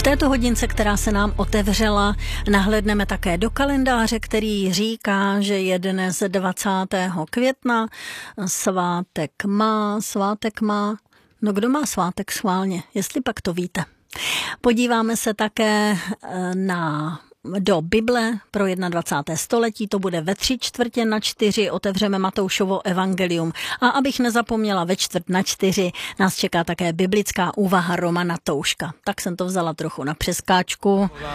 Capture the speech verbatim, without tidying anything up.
této hodince, která se nám otevřela, nahlédneme také do kalendáře, který říká, že je dnes dvacátého května, svátek má, svátek má, no kdo má svátek schválně, jestli pak to víte. Podíváme se také na do Bible pro dvacáté první století, to bude ve tři čtvrtě na čtyři, otevřeme Matoušovo evangelium. A abych nezapomněla, ve čtvrt na čtyři nás čeká také biblická úvaha Romana Touška. Tak jsem to vzala trochu na přeskáčku.